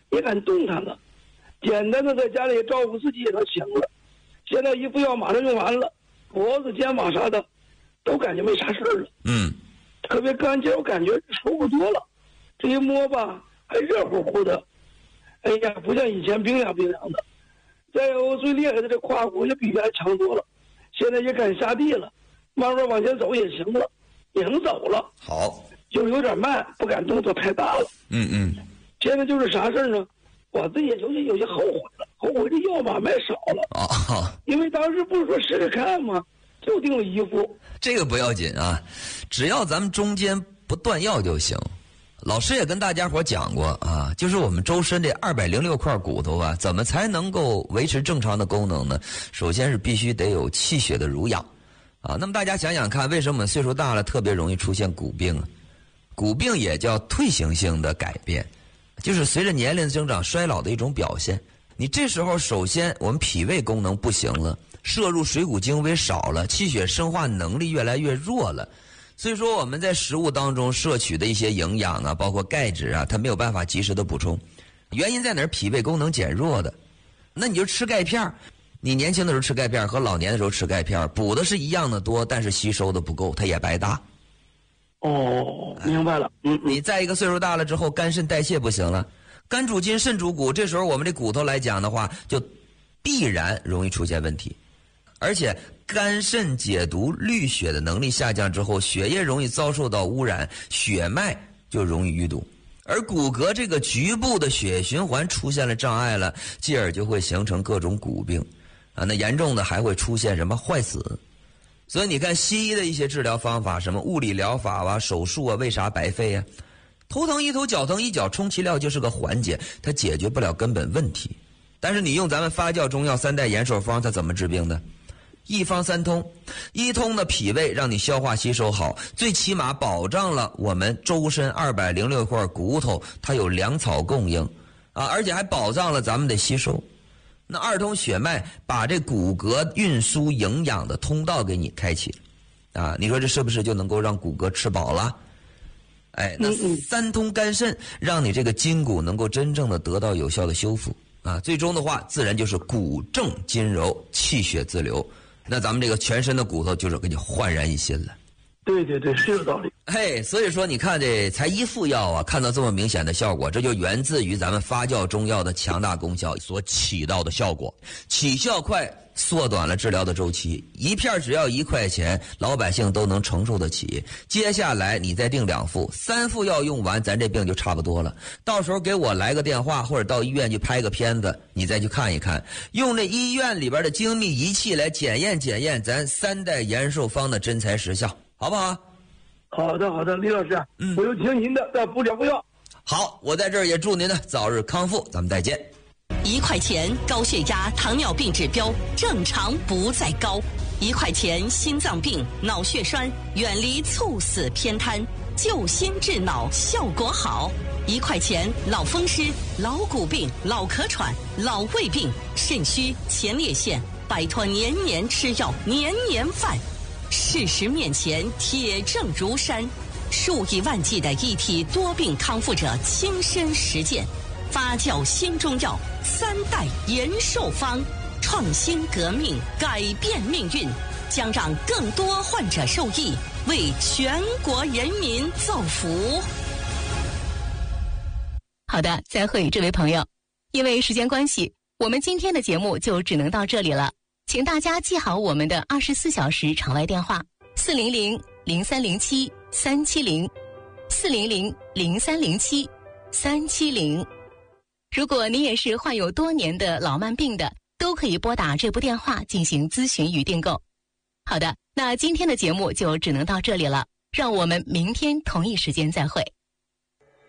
也敢动弹了，简单的在家里照顾自己也能行了。现在一副药马上用完了，脖子、肩膀啥的都感觉没啥事了。特别干净，我感觉舒服多了。这一摸吧，还热乎乎的，哎呀，不像以前冰凉冰凉的。再有最厉害的这胯骨也比原来强多了，现在也敢下地了，慢慢往前走也行了，也能走了。 好， 就有点慢，不敢动作太大了。现在就是啥事呢？我自己也有些后悔了，后悔这药码卖少了因为当时不是说试试看吗？就订了一副。 这个不要紧啊，只要咱们中间不断药就行。老师也跟大家伙讲过啊，就是我们周身这206块骨头啊，怎么才能够维持正常的功能呢？首先是必须得有气血的濡养啊。那么大家想想看，为什么我们岁数大了特别容易出现骨病啊？骨病也叫退行性的改变，就是随着年龄增长衰老的一种表现。你这时候首先我们脾胃功能不行了，摄入水谷精微少了，气血生化能力越来越弱了。所以说我们在食物当中摄取的一些营养啊，包括钙质啊，它没有办法及时的补充。原因在哪儿？脾胃功能减弱的。那你就吃钙片，你年轻的时候吃钙片和老年的时候吃钙片，补的是一样的多，但是吸收的不够，它也白搭。 明白了。 你再一个岁数大了之后，肝肾代谢不行了，肝主筋，肾主骨，这时候我们这骨头来讲的话，就必然容易出现问题。而且肝肾解毒滤血的能力下降之后，血液容易遭受到污染，血脉就容易淤堵，而骨骼这个局部的血液循环出现了障碍了，继而就会形成各种骨病啊。那严重的还会出现什么坏死。所以你看西医的一些治疗方法，什么物理疗法啊、手术啊，为啥白费啊？头疼一头，脚疼一脚，充其量就是个缓解，它解决不了根本问题。但是你用咱们发酵中药3代延寿方，它怎么治病的？一方三通，一通的脾胃让你消化吸收好，最起码保障了我们周身206块骨头它有粮草供应啊，而且还保障了咱们的吸收。那二通血脉把这骨骼运输营养的通道给你开启了啊，你说这是不是就能够让骨骼吃饱了？哎，那三通肝肾让你这个筋骨能够真正的得到有效的修复啊，最终的话自然就是骨正筋柔，气血自流。那咱们这个全身的骨头就是给你焕然一新了。 对对对，是有道理。 嘿，所以说你看这才一副药啊，看到这么明显的效果，这就源自于咱们发酵中药的强大功效所起到的效果，起效快，缩短了治疗的周期，一片只要1块钱，老百姓都能承受得起。接下来你再订2副，3副药用完，咱这病就差不多了。到时候给我来个电话，或者到医院去拍个片子，你再去看一看，用这医院里边的精密仪器来检验检验咱3代延寿方的真材实效，好不好？ 好的好的，李老师，我就听您的，再补2副药。 好，我在这儿也祝您呢早日康复，咱们再见。 1块钱高血压、糖尿病指标正常不再高，1块钱心脏病、脑血栓远离猝死偏瘫，救心治脑效果好。1块钱老风湿、老骨病、老咳喘、老胃病、肾虚、前列腺，摆脱年年吃药、年年犯。事实面前铁证如山，数以万计的一体多病康复者亲身实践，发酵新中药3代延寿方，创新革命，改变命运，将让更多患者受益，为全国人民造福。 好的，再会这位朋友，因为时间关系，我们今天的节目就只能到这里了。请大家记好我们的24小时场外电话400-0307-370，400-0307-370。如果您也是患有多年的老慢病的，都可以拨打这部电话进行咨询与订购。好的，那今天的节目就只能到这里了，让我们明天同一时间再会。